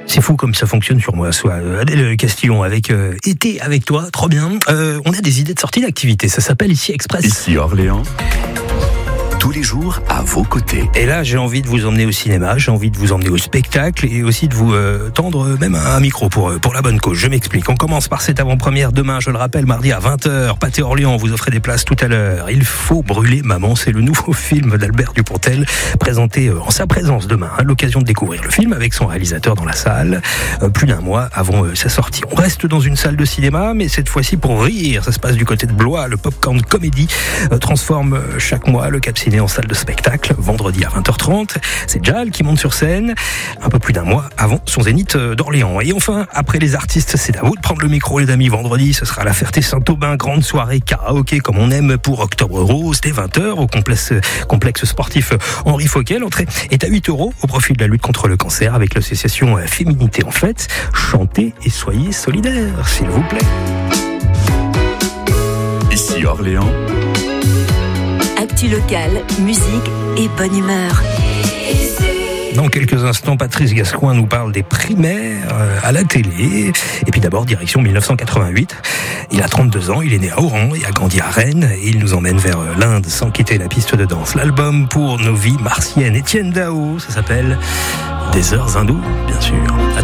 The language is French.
C'est fou comme ça fonctionne sur moi. Soit Adèle Castillon avec Été avec toi, trop bien. On a des idées de sortie d'activité. Ça s'appelle Ici Express. Ici Orléans. Tous les jours à vos côtés. Et là, j'ai envie de vous emmener au cinéma, j'ai envie de vous emmener au spectacle et aussi de vous tendre même un micro pour la bonne cause. Je m'explique. On commence par cette avant-première demain, je le rappelle, mardi à 20h. Pâté Orléans, vous offrez des places tout à l'heure. Il faut brûler maman, c'est le nouveau film d'Albert Dupontel, présenté en sa présence demain. À l'occasion de découvrir le film avec son réalisateur dans la salle, plus d'un mois avant sa sortie. On reste dans une salle de cinéma, mais cette fois-ci pour rire. Ça se passe du côté de Blois. Le Popcorn Comedy transforme chaque mois le Cap Ciné en salle de spectacle, vendredi à 20h30. C'est Jal qui monte sur scène un peu plus d'un mois avant son zénith d'Orléans. Et enfin, après les artistes, c'est à vous de prendre le micro, les amis. Vendredi, ce sera la Ferté-Saint-Aubin, grande soirée karaoké comme on aime pour Octobre Rose, dès 20h au complexe sportif Henri Fauquet. L'entrée est à 8 € au profit de la lutte contre le cancer avec l'association Féminité en Fête. Chantez et soyez solidaires, s'il vous plaît. Ici Orléans. Actu locale, musique et bonne humeur. Dans quelques instants, Patrice Gascoigne nous parle des primaires à la télé. Et puis d'abord, direction 1988. Il a 32 ans, il est né à Oran et a grandi à Rennes. Et il nous emmène vers l'Inde sans quitter la piste de danse. L'album pour nos vies martiennes. Étienne Dao, ça s'appelle Des heures hindoues, bien sûr.